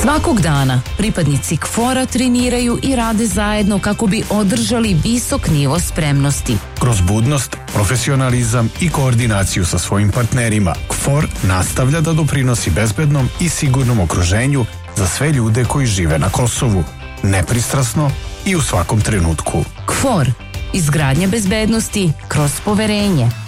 Svakog dana pripadnici KFOR-a treniraju i rade zajedno kako bi održali visok nivo spremnosti. Kroz budnost, profesionalizam i koordinaciju sa svojim partnerima, KFOR nastavlja da doprinosi bezbednom i sigurnom okruženju za sve ljude koji žive na Kosovu, nepristrasno i u svakom trenutku. KFOR. Izgradnja bezbednosti kroz poverenje.